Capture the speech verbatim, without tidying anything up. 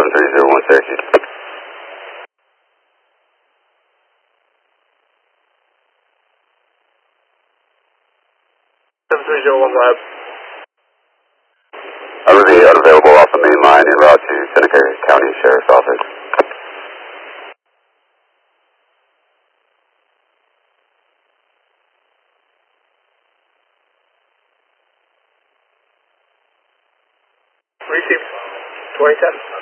seven three zero one Syracuse. seven three zero one Lab. Already unavailable off the main line en route to Seneca County Sheriff's Office. Received. twenty ten.